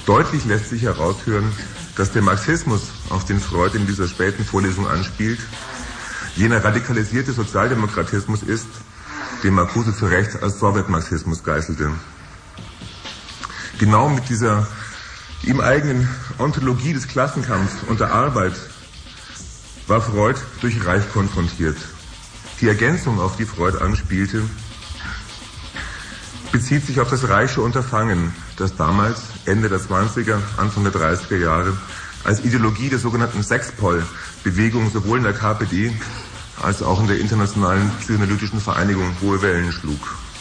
Deutlich lässt sich heraushören, dass der Marxismus, auf den Freud in dieser späten Vorlesung anspielt, jener radikalisierte Sozialdemokratismus ist, den Marcuse zu Recht als Sowjetmarxismus geißelte. Genau mit dieser ihm eigenen Ontologie des Klassenkampfs und der Arbeit war Freud durch Reich konfrontiert. Die Ergänzung, auf die Freud anspielte, bezieht sich auf das Reichsche Unterfangen, das damals, Ende der 20er, Anfang der 30er Jahre, als Ideologie der sogenannten Sexpol-Bewegung sowohl in der KPD als auch in der Internationalen Psychoanalytischen Vereinigung hohe Wellen schlug.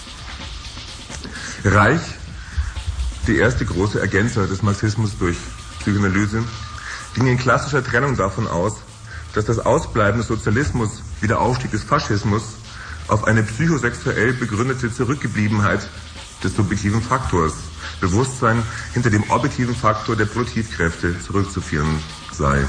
Reich, der erste große Ergänzer des Marxismus durch Psychoanalyse, ging in klassischer Trennung davon aus, dass das Ausbleiben des Sozialismus wie der Aufstieg des Faschismus auf eine psychosexuell begründete Zurückgebliebenheit des subjektiven Faktors, Bewusstsein hinter dem objektiven Faktor der Produktivkräfte zurückzuführen sei.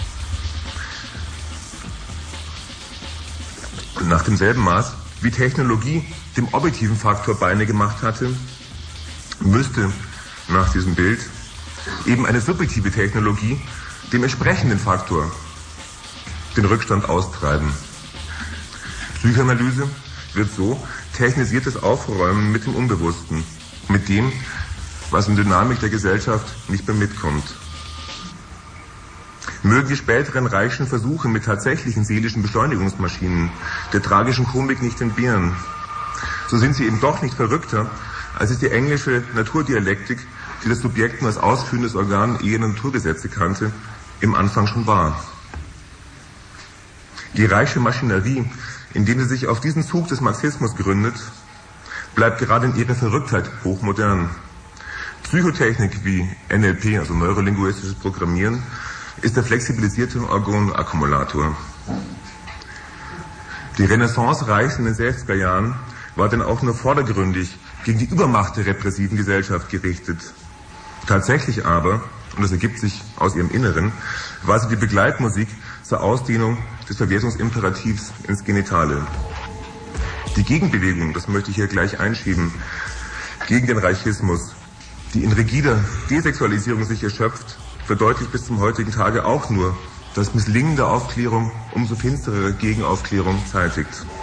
Nach demselben Maß, wie Technologie dem objektiven Faktor Beine gemacht hatte, müsste nach diesem Bild eben eine subjektive Technologie dem entsprechenden Faktor den Rückstand austreiben. Psychoanalyse wird so technisiertes Aufräumen mit dem Unbewussten, mit dem, was in Dynamik der Gesellschaft nicht mehr mitkommt. Mögen die späteren reichschen Versuche mit tatsächlichen seelischen Beschleunigungsmaschinen der tragischen Komik nicht entbehren, so sind sie eben doch nicht verrückter, als es die englische Naturdialektik, die das Subjekt nur als ausführendes Organ eher Naturgesetze kannte, im Anfang schon war. Die reiche Maschinerie, indem sie sich auf diesen Zug des Marxismus gründet, bleibt gerade in ihrer Verrücktheit hochmodern. Psychotechnik wie NLP, also neurolinguistisches Programmieren, ist der flexibilisierte Organakkumulator. Die Renaissance Reichs in den 60er Jahren war denn auch nur vordergründig gegen die Übermacht der repressiven Gesellschaft gerichtet. Tatsächlich aber, und das ergibt sich aus ihrem Inneren, war sie die Begleitmusik zur Ausdehnung des Verwertungsimperativs ins Genitale. Die Gegenbewegung, das möchte ich hier gleich einschieben, gegen den Reichismus, die in rigider Desexualisierung sich erschöpft, verdeutlicht bis zum heutigen Tage auch nur, dass Misslingen der Aufklärung umso finstere Gegenaufklärung zeitigt.